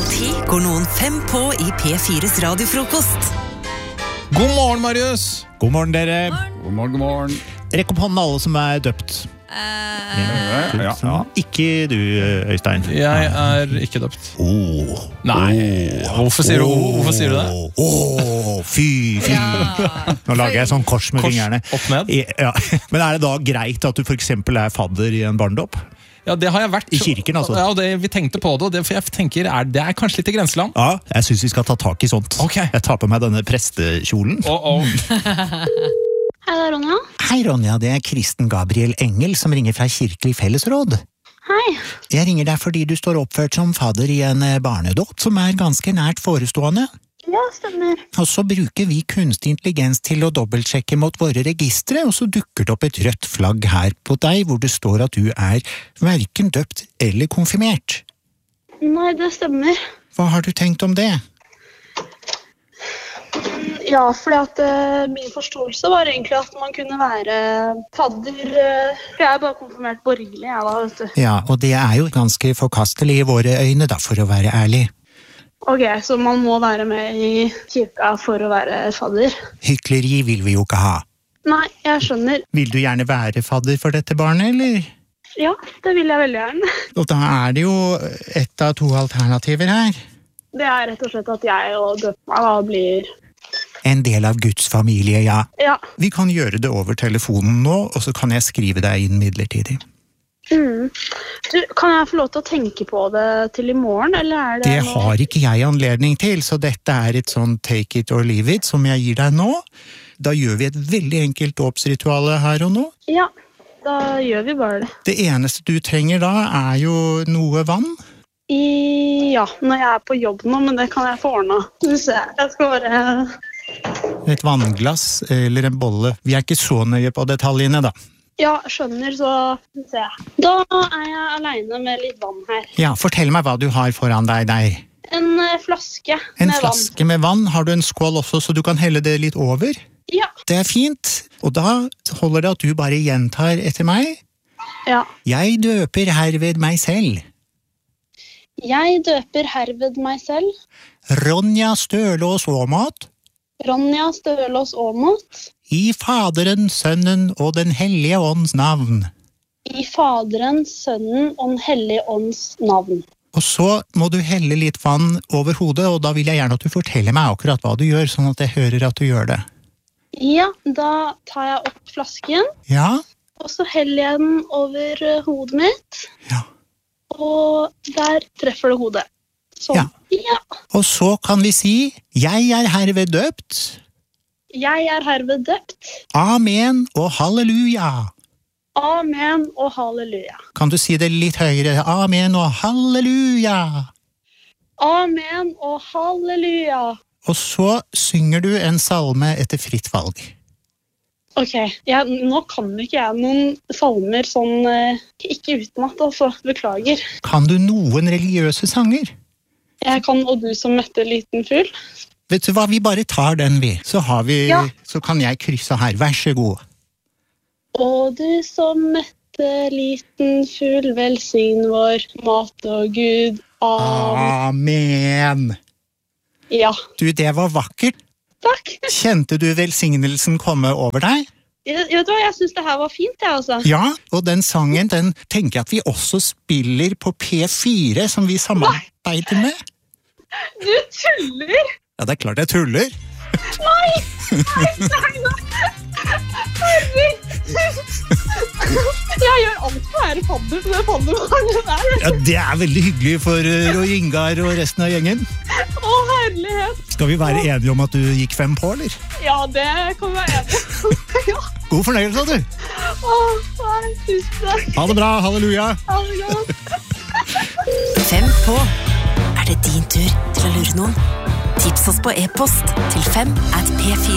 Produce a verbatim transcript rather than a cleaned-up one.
ti går noen fem på i P fires radiofrokost. God morgen, Marius! God morgen, dere. God morgen, god morgen. Rekk opp hånden alle som er døpt. Uh, ja, ja. Ikke du, Øystein. Jeg er ikke døpt. Åh. Nei, hvorfor sier du, hvorfor sier du det? Åh, fy, fy. Ja. Nå lager jeg sånn kors med kors fingrene. Opp ned? Ja. Men er det da greit at du for eksempel er fadder i en barndåp? Ja, det har jeg vært. I kirken, altså? Ja, det, vi tenkte på det, og det, for jeg tenker, er, det er kanskje litt i grenseland. Ja, jeg synes vi skal ta tak i sånt. Okay. Jeg tar på meg denne prestekjolen. Oh, oh. Hei, det er Ronja. Hei, Ronja, det er Kristen Gabriel Engel som ringer fra Kirkelig Fellesråd. Hei. Jeg ringer deg fordi du står oppført som fadder i en barnedåp som er ganske nært forestående. Ja, stemmer. Og så bruker vi kunstig intelligens til å dobbeltsjekke mot våre registre, og så dukker det opp et rødt flagg her på deg, hvor det står at du er hverken døpt eller konfirmert. Nei, det stemmer. Hva har du tenkt om det? Ja, fordi at uh, min forståelse var egentlig at man kunne være fadder. Uh, for jeg er bare konfirmert borgerlig, jeg da, vet du. Ja, og det er jo ganske forkastelig i våre øyne, da, for å være ærlig. Ok, så man må være med i kirka for å være fadder? Hykleri vil vi jo ikke ha. Nei, jeg skjønner. Vil du gjerne være fadder for dette barnet, eller? Ja, det vil jeg veldig gjerne. Og da er det jo ett av to alternativer her. Det er rett og slett at jeg og døpt meg da blir... En del av Guds familie, ja. Ja. Vi kan gjøre det over telefonen nå, og så kan jeg skrive deg inn midlertidig. Mm. Du, kan jeg få lov til å tenke på det til i morgen, eller er det... Det noe... har ikke jeg anledning til, så dette er et sånn take it or leave it som jeg gir deg nå. Da gjør vi et veldig enkelt dåpsrituale her og nå. Ja, da gjør vi bare det. Det eneste du trenger da er jo noe vann. I, ja, når jeg er på jobb nå, men det kan jeg få ordnet. Du ser, jeg skal bare... Et vannglass eller en bolle. Vi er ikke så nøye på detaljene da. Ja, skjønner, så ser jeg. Da er jeg alene med litt vann her. Ja, fortell meg hva du har foran deg der. En uh, flaske en med vann. En flaske med vann. Har du en skål også, så du kan helle det litt over? Ja. Det er fint. Og da holder det at du bare gjentar etter meg. Ja. Jeg døper herved meg selv. Jeg døper herved meg selv. Ronja Stølås Aamodt. Ronja Stølås Aamodt. I Faderen, Sønnen og den Hellige Ånds navn. I Faderen, Sønnen og den Hellige Ånds navn. Og så må du helle litt vann over hodet, og da vil jeg gjerne at du forteller meg akkurat hva du gjør, sånn at jeg hører at du gjør det. Ja, da tar jeg opp flasken. Ja. Og så heller jeg den over hodet mitt. Ja. Og der treffer det hodet. Sånn. Ja. Ja. Og så kan vi si, jeg er herved døpt. Jeg er herved døpt. Amen og halleluja. Amen og halleluja. Kan du si det litt høyere? Amen og halleluja. Amen og halleluja. Og så synger du en salme etter fritt valg. Ok, jeg, nå kan ikke jeg noen salmer sånn, eh, ikke utenat, altså, beklager. Kan du noen religiøse sanger? Jeg kan Og du som møtte liten fugl. Vet du hva, vi bare tar den vi. Så, har vi, ja. Så kan jeg krysse her, vær så god. Og du som møtte liten fugl, velsign vår mat og Gud. Amen. Amen. Ja. Du, det var vakkert. Takk. Kjente du velsignelsen komme over deg? Jeg, vet du hva, jeg synes det her var fint, jeg altså. Ja, og den sangen, den tenker jeg at vi også spiller på P fire, som vi samarbeider med. Du tuller! Ja, det er klart jeg tuller. Nei! Nei, nei, nei! Herregud! Jeg gjør alt for å være fadder for det fadderbarnet der. Ja, det er veldig hyggelig for Roy Ingar og resten av gjengen. Å, herlighet. Skal vi være enige om at du gikk fem på, eller? Ja, det kan vi være enige om. Ja. God fornøyelse, du. Å, nei, tusen takk. Ha det bra, halleluja. Ha det godt. Fem på. Er det din tur til å lure noen? Tips oss på e-post til fem at p fire.